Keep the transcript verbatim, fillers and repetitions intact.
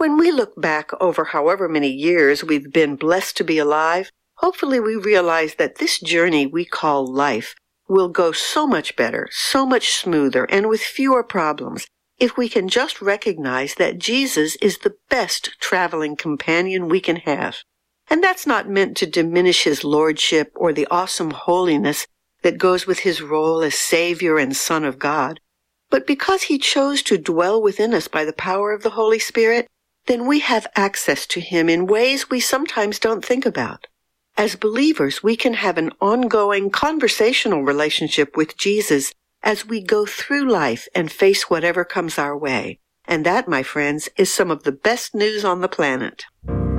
When we look back over however many years we've been blessed to be alive, hopefully we realize that this journey we call life will go so much better, so much smoother, and with fewer problems if we can just recognize that Jesus is the best traveling companion we can have. And that's not meant to diminish his lordship or the awesome holiness that goes with his role as Savior and Son of God. But because he chose to dwell within us by the power of the Holy Spirit, then we have access to him in ways we sometimes don't think about. As believers, we can have an ongoing conversational relationship with Jesus as we go through life and face whatever comes our way. And that, my friends, is some of the best news on the planet.